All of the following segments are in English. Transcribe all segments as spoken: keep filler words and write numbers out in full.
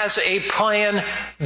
has a plan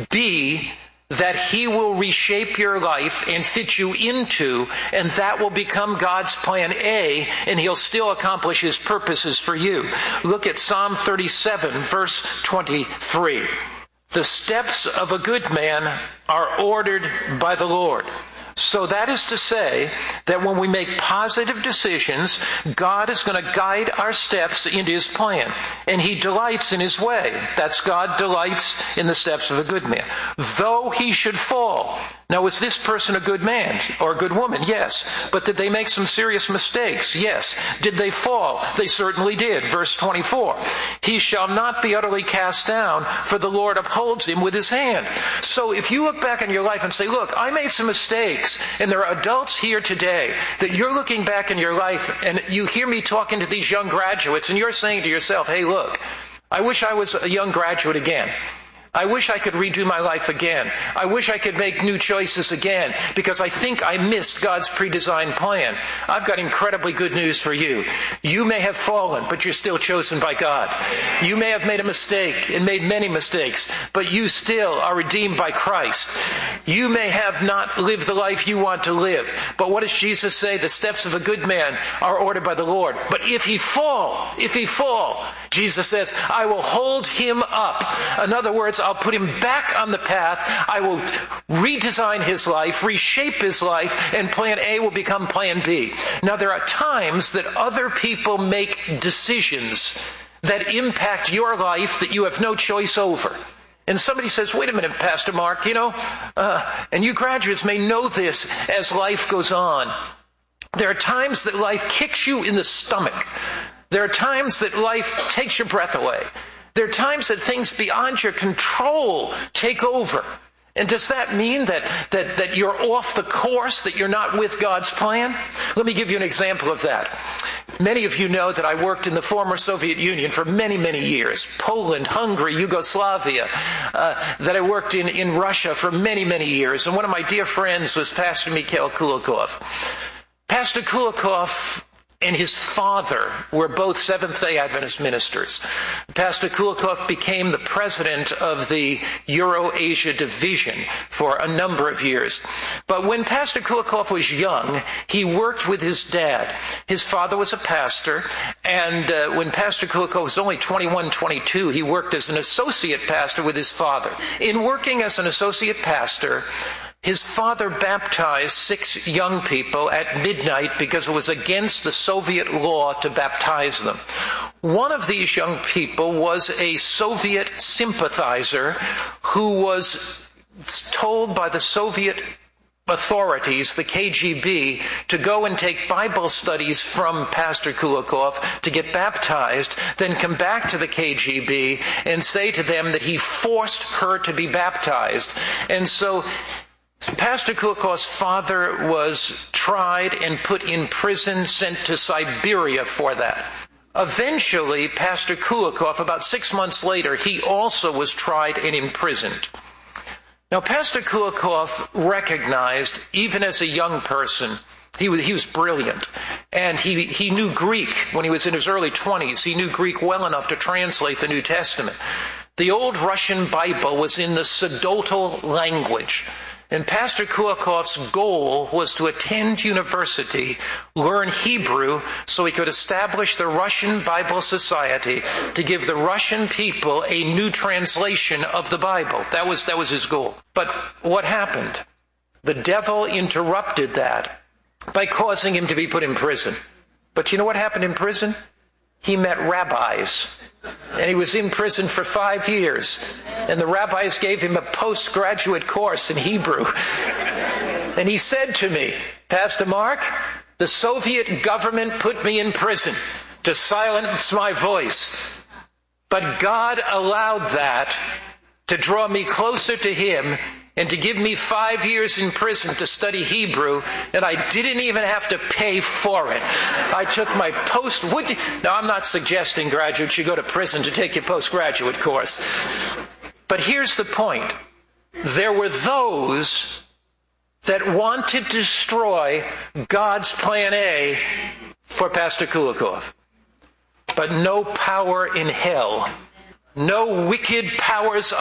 B that he will reshape your life and fit you into, and that will become God's plan A, and he'll still accomplish his purposes for you. Look at Psalm thirty-seven, verse twenty-three. The steps of a good man are ordered by the Lord. So that is to say that when we make positive decisions, God is going to guide our steps into his plan. And he delights in his way. That's God delights in the steps of a good man. Though he should fall. Now, is this person a good man or a good woman? Yes. But did they make some serious mistakes? Yes. Did they fall? They certainly did. Verse twenty-four. He shall not be utterly cast down, for the Lord upholds him with his hand. So if you look back on your life and say, look, I made some mistakes, and there are adults here today that you're looking back in your life and you hear me talking to these young graduates and you're saying to yourself, hey, look, I wish I was a young graduate again. I wish I could redo my life again. I wish I could make new choices again because I think I missed God's pre-designed plan. I've got incredibly good news for you. You may have fallen, but you're still chosen by God. You may have made a mistake and made many mistakes, but you still are redeemed by Christ. You may have not lived the life you want to live, but what does Jesus say? The steps of a good man are ordered by the Lord. But if he fall, if he fall, Jesus says, I will hold him up. In other words, I'll put him back on the path. I will redesign his life, reshape his life, and plan A will become plan B. Now, there are times that other people make decisions that impact your life that you have no choice over. And somebody says, wait a minute, Pastor Mark, you know, uh, and you graduates may know this as life goes on. There are times that life kicks you in the stomach. There are times that life takes your breath away. There are times that things beyond your control take over. And does that mean that, that, that you're off the course, that you're not with God's plan? Let me give you an example of that. Many of you know that I worked in the former Soviet Union for many, many years. Poland, Hungary, Yugoslavia. Uh, that I worked in, in Russia for many, many years. And one of my dear friends was Pastor Mikhail Kulikov. Pastor Kulikov and his father were both Seventh-day Adventist ministers. Pastor Kulikov became the president of the Euro-Asia division for a number of years. But when Pastor Kulikov was young, he worked with his dad. His father was a pastor, and uh, when Pastor Kulikov was only twenty-one, twenty-two, he worked as an associate pastor with his father. In working as an associate pastor, his father baptized six young people at midnight because it was against the Soviet law to baptize them. One of these young people was a Soviet sympathizer who was told by the Soviet authorities, the K G B, to go and take Bible studies from Pastor Kulikov to get baptized, then come back to the K G B and say to them that he forced her to be baptized. And so Pastor Kulikov's father was tried and put in prison, sent to Siberia for that. Eventually, Pastor Kulikov, about six months later, he also was tried and imprisoned. Now, Pastor Kulikov recognized, even as a young person, he was, he was brilliant. And he, he knew Greek when he was in his early twenties. He knew Greek well enough to translate the New Testament. The old Russian Bible was in the Sudotl language. And Pastor Kulikov's goal was to attend university, learn Hebrew, so he could establish the Russian Bible Society to give the Russian people a new translation of the Bible. That was, that was his goal. But what happened? The devil interrupted that by causing him to be put in prison. But you know what happened in prison? He met rabbis. And he was in prison for five years. And the rabbis gave him a postgraduate course in Hebrew. And he said to me, Pastor Mark, the Soviet government put me in prison to silence my voice. But God allowed that to draw me closer to him and to give me five years in prison to study Hebrew, and I didn't even have to pay for it. I took my post... Would you, now, I'm not suggesting graduates should go to prison to take your postgraduate course. But here's the point. There were those that wanted to destroy God's plan A for Pastor Kulikov. But no power in hell, no wicked powers